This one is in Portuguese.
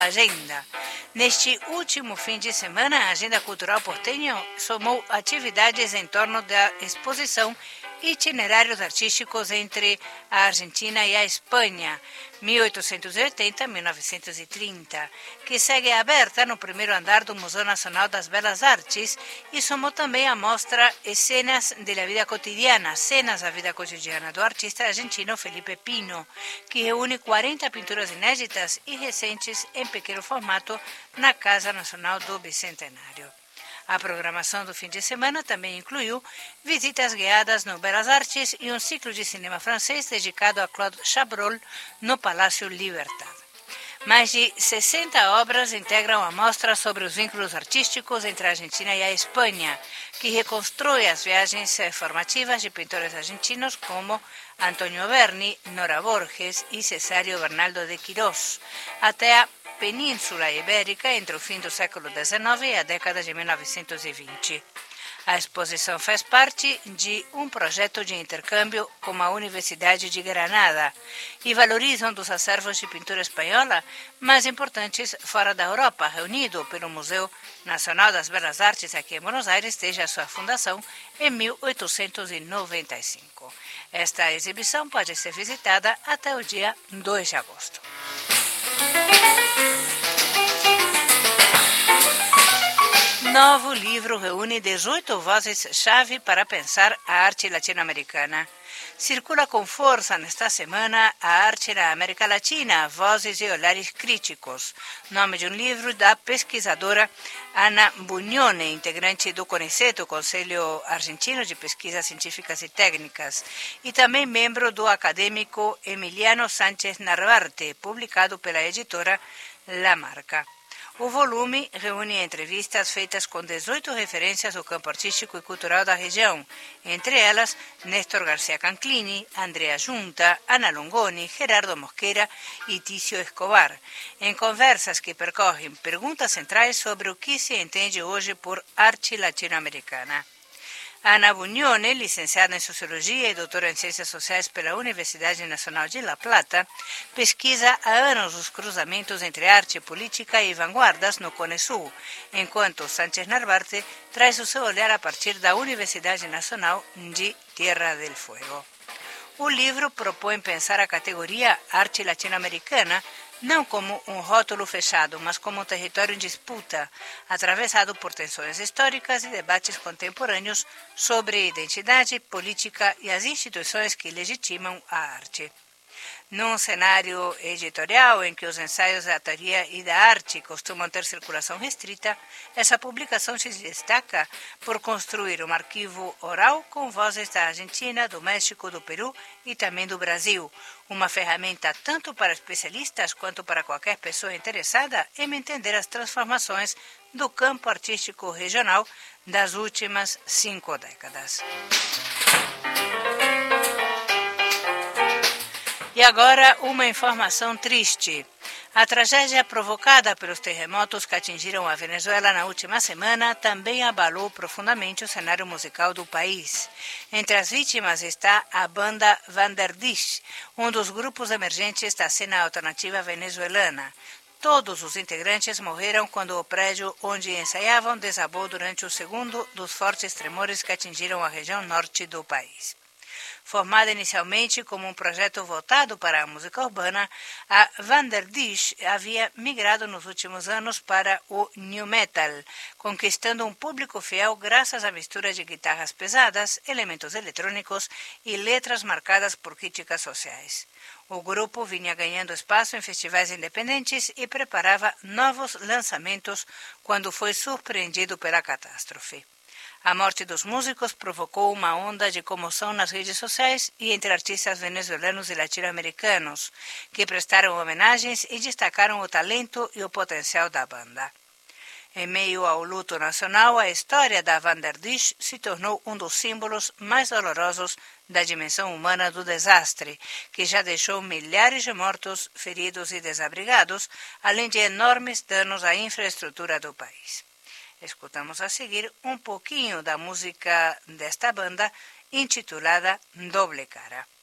agenda. Neste último fim de semana, a Agenda Cultural Porteño somou atividades em torno da exposição Itinerários Artísticos entre a Argentina e a Espanha, 1880-1930, que segue aberta no primeiro andar do Museu Nacional das Belas Artes e somou também a mostra Escenas de la Vida Cotidiana, Cenas da Vida Cotidiana, do artista argentino Felipe Pino, que reúne 40 pinturas inéditas e recentes em pequeno formato na Casa Nacional do Bicentenário. A programação do fim de semana também incluiu visitas guiadas no Belas Artes e um ciclo de cinema francês dedicado a Claude Chabrol no Palácio Libertad. Mais de 60 obras integram a mostra sobre os vínculos artísticos entre a Argentina e a Espanha, que reconstrói as viagens formativas de pintores argentinos como Antonio Berni, Nora Borges e Cesário Bernaldo de Quirós, até a Península Ibérica entre o fim do século XIX e a década de 1920. A exposição faz parte de um projeto de intercâmbio com a Universidade de Granada e valoriza um dos acervos de pintura espanhola mais importantes fora da Europa, reunido pelo Museu Nacional das Belas Artes aqui em Buenos Aires desde a sua fundação em 1895. Esta exibição pode ser visitada até o dia 2 de agosto. Novo livro reúne 18 vozes-chave para pensar a arte latino-americana. Circula com força nesta semana a arte na América Latina, vozes e olhares críticos, nome de um livro da pesquisadora Ana Bugnone, integrante do CONICET, o Conselho Argentino de Pesquisas Científicas e Técnicas, e também membro do acadêmico Emiliano Sánchez Narvarte, publicado pela editora La Marca. O volume reúne entrevistas feitas com 18 referências do campo artístico e cultural da região, entre elas Néstor García Canclini, Andrea Junta, Ana Longoni, Gerardo Mosquera e Tício Escobar, em conversas que percorrem perguntas centrais sobre o que se entende hoje por arte latino-americana. Ana Bugnone, licenciada em Sociologia e doutora em Ciências Sociais pela Universidade Nacional de La Plata, pesquisa há anos os cruzamentos entre arte, política e vanguardas no Cone Sul, enquanto Sánchez Narvarte traz o seu olhar a partir da Universidade Nacional de Tierra del Fuego. O livro propõe pensar a categoria arte latino-americana não como um rótulo fechado, mas como um território em disputa, atravessado por tensões históricas e debates contemporâneos sobre identidade, política e as instituições que legitimam a arte. Num cenário editorial em que os ensaios da teoria e da arte costumam ter circulação restrita, essa publicação se destaca por construir um arquivo oral com vozes da Argentina, do México, do Peru e também do Brasil, uma ferramenta tanto para especialistas quanto para qualquer pessoa interessada em entender as transformações do campo artístico regional das últimas 5 décadas. E agora uma informação triste. A tragédia provocada pelos terremotos que atingiram a Venezuela na última semana também abalou profundamente o cenário musical do país. Entre as vítimas está a banda Vanderdish, um dos grupos emergentes da cena alternativa venezuelana. Todos os integrantes morreram quando o prédio onde ensaiavam desabou durante o segundo dos fortes tremores que atingiram a região norte do país. Formada inicialmente como um projeto voltado para a música urbana, a Vanderdish havia migrado nos últimos anos para o new metal, conquistando um público fiel graças à mistura de guitarras pesadas, elementos eletrônicos e letras marcadas por críticas sociais. O grupo vinha ganhando espaço em festivais independentes e preparava novos lançamentos quando foi surpreendido pela catástrofe. A morte dos músicos provocou uma onda de comoção nas redes sociais e entre artistas venezuelanos e latino-americanos, que prestaram homenagens e destacaram o talento e o potencial da banda. Em meio ao luto nacional, a história da Vanderdish se tornou um dos símbolos mais dolorosos da dimensão humana do desastre, que já deixou milhares de mortos, feridos e desabrigados, além de enormes danos à infraestrutura do país. Escutamos a seguir um pouquinho da música desta banda, intitulada Doble Cara.